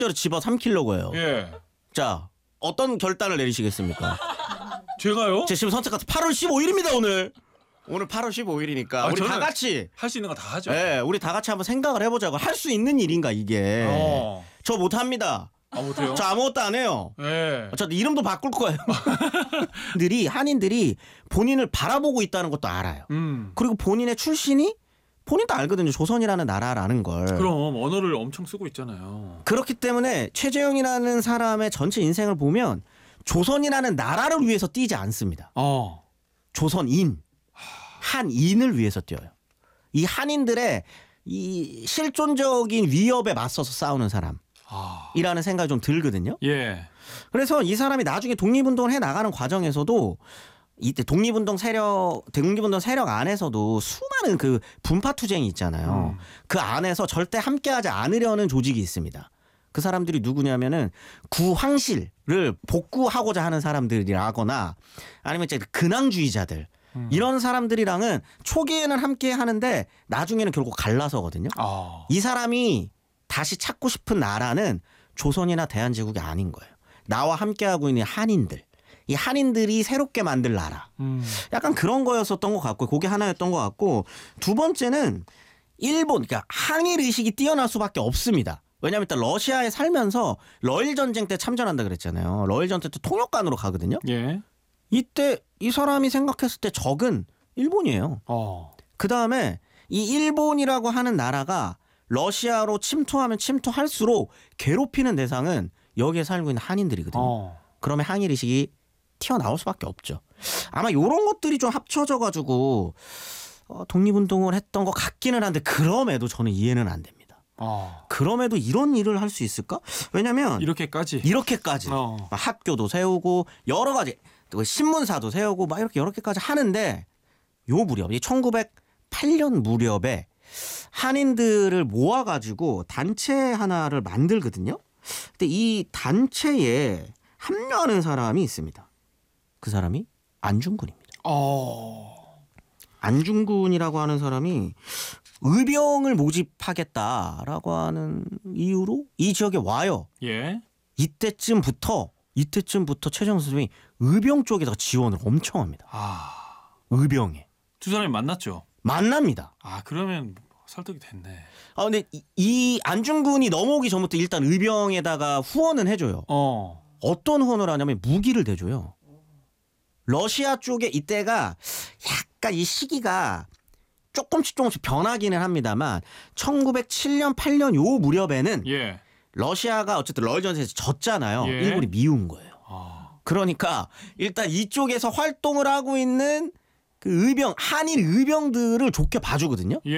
대로 집어 삼키려고 해요. 예. 자, 어떤 결단을 내리시겠습니까? 제가요? 제 지금 선택 같은 8월 15일입니다, 오늘. 오늘 8월 15일이니까 우리 다 같이 할 수 있는 거 다 하죠. 예, 우리 다 같이 한번 생각을 해보자고. 할 수 있는 일인가 이게. 저 못합니다. 아, 못해요? 저 아무것도 안 해요. 예. 저 이름도 바꿀 거예요. 한인들이 본인을 바라보고 있다는 것도 알아요. 그리고 본인의 출신이 본인도 알거든요. 조선이라는 나라라는 걸. 그럼 언어를 엄청 쓰고 있잖아요. 그렇기 때문에 최재형이라는 사람의 전체 인생을 보면 조선이라는 나라를 위해서 뛰지 않습니다. 조선인, 한인을 위해서 뛰어요. 이 한인들의 이 실존적인 위협에 맞서서 싸우는 사람이라는 생각이 좀 들거든요. 예. 그래서 이 사람이 나중에 독립운동을 해 나가는 과정에서도 이때 독립운동 세력 안에서도 수많은 그 분파 투쟁이 있잖아요. 그 안에서 절대 함께하지 않으려는 조직이 있습니다. 그 사람들이 누구냐면은 구황실을 복구하고자 하는 사람들이라거나 아니면 이제 근황주의자들 이런 사람들이랑은 초기에는 함께 하는데 나중에는 결국 갈라서거든요. 이 사람이 다시 찾고 싶은 나라는 조선이나 대한제국이 아닌 거예요. 나와 함께하고 있는 한인들. 이 한인들이 새롭게 만들 나라. 약간 그런 거였었던 것 같고 그게 하나였던 것 같고 두 번째는 일본 그러니까 항일 의식이 뛰어날 수밖에 없습니다. 왜냐하면 일단 러시아에 살면서 러일 전쟁 때 참전한다 그랬잖아요. 러일 전쟁 때 통역관으로 가거든요. 예. 이때 이 사람이 생각했을 때 적은 일본이에요. 그다음에 이 일본이라고 하는 나라가 러시아로 침투하면 침투할수록 괴롭히는 대상은 여기에 살고 있는 한인들이거든요. 그러면 항일 의식이 튀어나올 수밖에 없죠. 아마 이런 것들이 좀 합쳐져가지고 독립운동을 했던 것 같기는 한데 그럼에도 저는 이해는 안 됩니다. 그럼에도 이런 일을 할 수 있을까? 왜냐면 이렇게까지 학교도 세우고 여러 가지 신문사도 세우고 막 이렇게 여러 개까지 하는데 요 무렵 1908년 무렵에 한인들을 모아가지고 단체 하나를 만들거든요. 근데 이 단체에 합류하는 사람이 있습니다. 그 사람이 안중근입니다. 안중근이라고 하는 사람이 의병을 모집하겠다라고 하는 이유로 이 지역에 와요. 예. 이때쯤부터 최재형 선생님이 의병 쪽에다가 지원을 엄청 합니다. 의병에. 두 사람이 만났죠? 만납니다. 그러면 설득이 됐네. 근데 이 안중근이 넘어오기 전부터 일단 의병에다가 후원은 해줘요. 어떤 후원을 하냐면 무기를 대줘요. 러시아 쪽에 이때가 약간 이 시기가 조금씩 변하기는 합니다만 1907년 8년 요 무렵에는 러시아가 어쨌든 러일 전쟁에서 졌잖아요. 일본이 미운 거예요. 그러니까 일단 이쪽에서 활동을 하고 있는 그 한일 의병들을 좋게 봐주거든요.